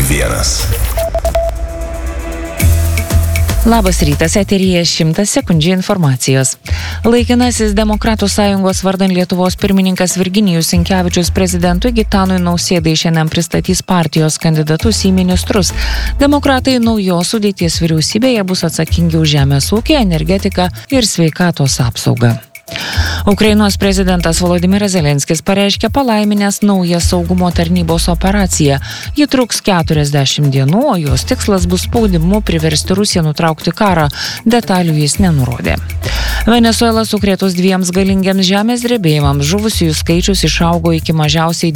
M1. Labas rytas, eteryje 100 sekundžių informacijos. Laikinasis Demokratų sąjungos vardan Lietuvos pirmininkas Virginijus Sinkevičius prezidentui Gitanui Nausėdai šiandien pristatys partijos kandidatus į ministrus. Demokratai naujos sudėties vyriausybėje bus atsakingi už žemės ūkį, energetiką ir sveikatos apsaugą. Ukrainos prezidentas Volodymyras Zelenskis pareiškė palaiminęs naują saugumo tarnybos operaciją. Ji truks 40 dienų, o jos tikslas bus spaudimu priversti Rusiją nutraukti karą. Detalių jis nenurodė. Venesuela sukrėtus 2 galingiems žemės drebėjimams žuvusiųjų skaičius išaugo iki mažiausiai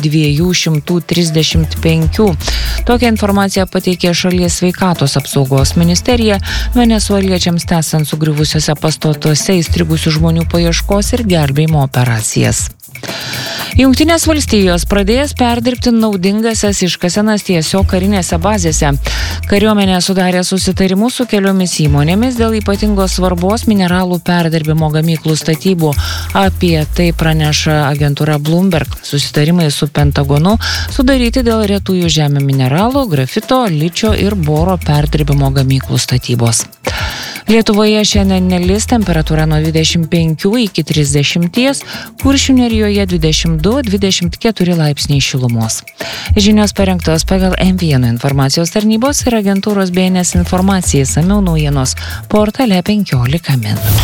235. Tokią informaciją pateikė šalies sveikatos apsaugos ministerija, venesueliečiams tęsiant sugriuvusiuose pastatuose įstrigusių žmonių paieškos ir gelbėjimo operacijas. Jungtinės valstijos pradėjęs perdirbti naudingasias iškasenas tiesiog karinėse bazėse. Kariuomenė sudarė susitarimus su keliomis įmonėmis dėl ypatingos svarbos mineralų perdirbimo gamyklų statybų. Apie tai praneša agentūra Bloomberg. Susitarimai su Pentagonu sudaryti dėl retųjų žemių mineralų, grafito, ličio ir boro perdirbimo gamyklų statybos. Lietuvoje šiandien nelis, temperatūra nuo 25 iki 30, Kuršių nerijoje 22-24 laipsniai šilumos. Žinios parengtos pagal M1 informacijos tarnybos ir agentūros BNS informacijai, išsamiau naujienos portale 15 min.